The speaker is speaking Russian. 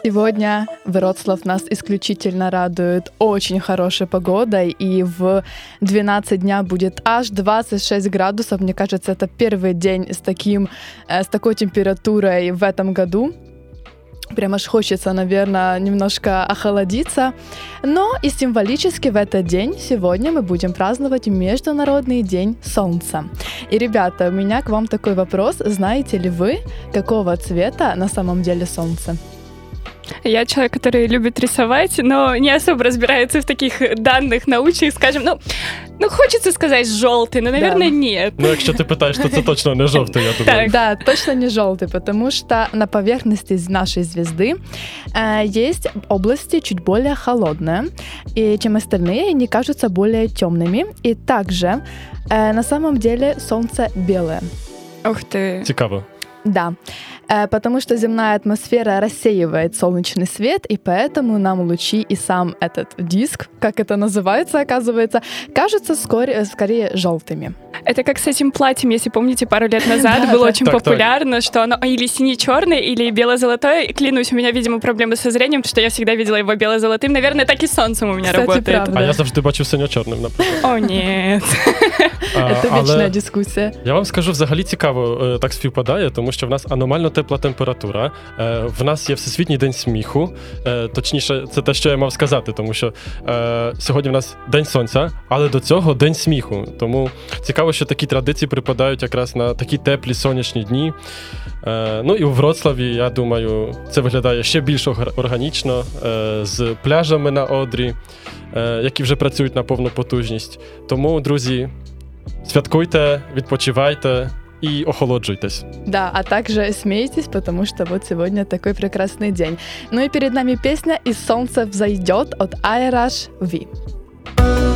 Сегодня Вроцлав нас исключительно радует очень хорошей погодой, и в 12 дня будет аж 26 градусов. Мне кажется, это первый день с такой температурой в этом году. Прям аж хочется, наверное, немножко охладиться. Но и символически в этот день сегодня мы будем праздновать Международный день Солнца. И, ребята, у меня к вам такой вопрос. Знаете ли вы, какого цвета на самом деле Солнце? Я человек, который любит рисовать, но не особо разбирается в таких данных научных, скажем, хочется сказать желтый, но, наверное, нет. Ну, якщо ти питаєш, то це точно не жовтий, я думаю. Так. Да, точно не желтый, потому что на поверхности нашей звезды есть области чуть более холодные, и чем остальные, они кажутся более темными. И также на самом деле Солнце белое. Ух ты. Цікаво. Да, потому что земная атмосфера рассеивает солнечный свет, и поэтому нам лучи и сам этот диск, как это называется, оказывается, кажутся скорее желтыми. Это как с этим платьем, если помните, пару лет назад было очень популярно, что оно или сине-черное, или бело-золотое. И клянусь, у меня, видимо, проблемы со зрением, потому что я всегда видела его бело-золотым. Наверное, так и с солнцем у меня работает. Правда. А я завжди бачив синьо-чорним, наприклад. О, ні. Це вічна дискусія. Я вам скажу, взагалі цікаво так співпадає, тому що в нас аномально тепла температура. В нас є Всесвітній день сміху. Точніше, це те, що я мав сказати, тому що сьогодні в нас День Сонця, але до цього День сміху. Тому цікаво, що такі традиції припадають якраз на такі теплі сонячні дні. Ну і у Вроцлаві, я думаю, це виглядає ще більш органічно, з пляжами на Одрі, які вже працюють на повну потужність. Тому, друзі, святкуйте, відпочивайте и охолоджуйтесь. Да, а также смейтесь, потому что вот сегодня такой прекрасный день. Ну и перед нами песня «И солнце взойдет» от Айраш Ви.